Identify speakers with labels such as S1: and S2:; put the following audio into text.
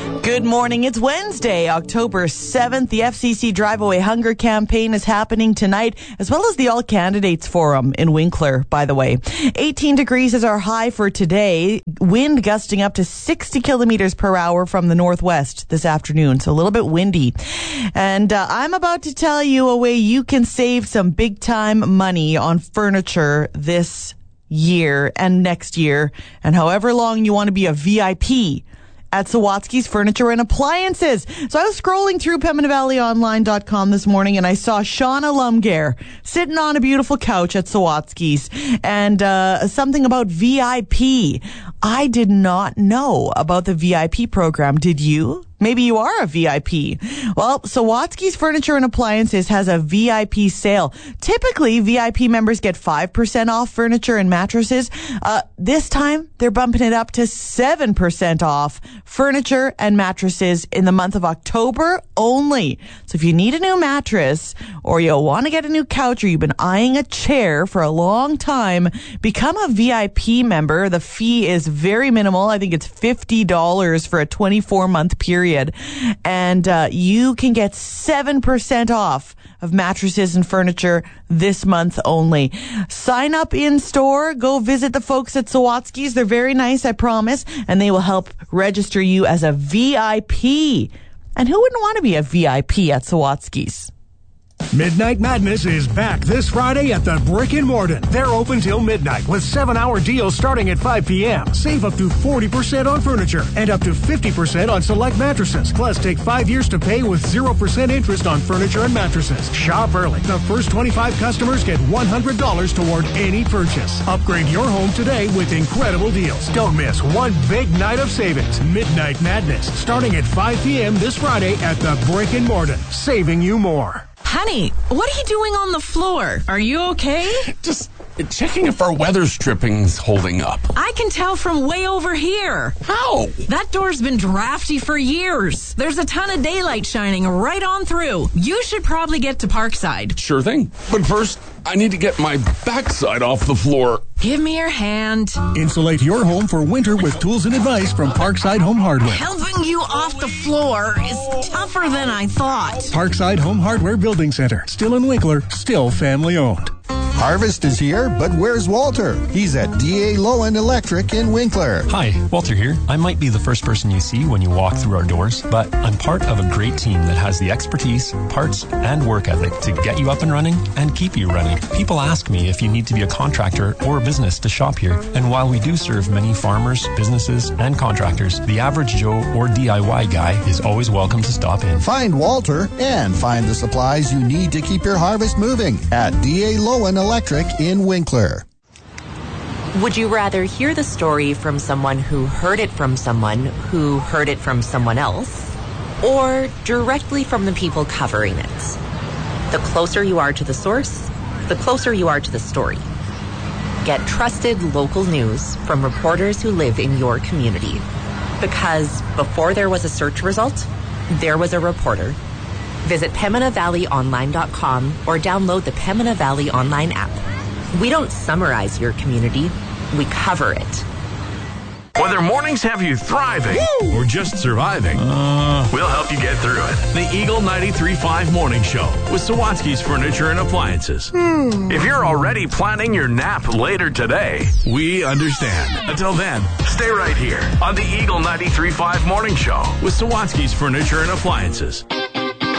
S1: Good morning. It's Wednesday, October 7th. The FCC Drive Away Hunger campaign is happening tonight, as well as the All Candidates Forum in Winkler, by the way. 18 degrees is our high for today. Wind gusting up to 60 kilometers per hour from the northwest this afternoon, so a little bit windy. And I'm about to tell you a way you can save some big-time money on furniture this year and next year, and however long you want to be a VIP at Sawatsky's Furniture and Appliances. So I was scrolling through PembinaValleyOnline.com this morning, and I saw Shauna Lumgare sitting on a beautiful couch at Sawatsky's, and something about VIP. I did not know about the VIP program. Did you? Maybe you are a VIP. Well, Sawatsky's Furniture and Appliances has a VIP sale. Typically, VIP members get 5% off furniture and mattresses. This time, they're bumping it up to 7% off furniture and mattresses in the month of October only. So if you need a new mattress, or you want to get a new couch, or you've been eyeing a chair for a long time, become a VIP member. The fee is very minimal. I think it's $50 for a 24-month period. And you can get 7% off of mattresses and furniture this month only. Sign up in store. Go visit the folks at Sawatsky's. They're very nice, I promise. And they will help register you as a VIP. And who wouldn't want to be a VIP at Sawatsky's?
S2: Midnight Madness is back this Friday at the Brick in Morden. They're open till midnight with 7-hour deals starting at 5 p.m. Save up to 40% on furniture and up to 50% on select mattresses. Plus, take 5 years to pay with 0% interest on furniture and mattresses. Shop early. The first 25 customers get $100 toward any purchase. Upgrade your home today with incredible deals. Don't miss one big night of savings. Midnight Madness starting at 5 p.m. this Friday at the Brick in Morden. Saving you more.
S3: Honey, what are you doing on the floor? Are you okay?
S4: Just checking if our weather stripping's holding up.
S3: I can tell from way over here.
S4: How?
S3: That door's been drafty for years. There's a ton of daylight shining right on through. You should probably get to Parkside.
S4: Sure thing. But first, I need to get my backside off the floor.
S3: Give me your hand.
S2: Insulate your home for winter with tools and advice from Parkside Home Hardware.
S3: Helping you off the floor is tougher than I thought.
S2: Parkside Home Hardware Building Center. Still in Winkler, still family owned.
S5: Harvest is here, but where's Walter? He's at D.A. Lowen Electric in Winkler.
S6: Hi, Walter here. I might be the first person you see when you walk through our doors, but I'm part of a great team that has the expertise, parts, and work ethic to get you up and running and keep you running. People ask me if you need to be a contractor or a business to shop here, and while we do serve many farmers, businesses, and contractors, the average Joe or DIY guy is always welcome to stop in.
S5: Find Walter and find the supplies you need to keep your harvest moving at D.A. Lowen Electric in Winkler.
S7: Would you rather hear the story from someone who heard it from someone who heard it from someone else, or directly from the people covering it? The closer you are to the source, the closer you are to the story. Get trusted local news from reporters who live in your community. Because before there was a search result, there was a reporter. Visit PembinaValleyOnline.com or download the Pembina Valley Online app. We don't summarize your community, we cover it.
S8: Whether mornings have you thriving or just surviving, we'll help you get through it. The Eagle 93.5 Morning Show with Sawatsky's Furniture and Appliances. If you're already planning your nap later today, we understand. Until then, stay right here on the Eagle 93.5 Morning Show with Sawatsky's Furniture and Appliances.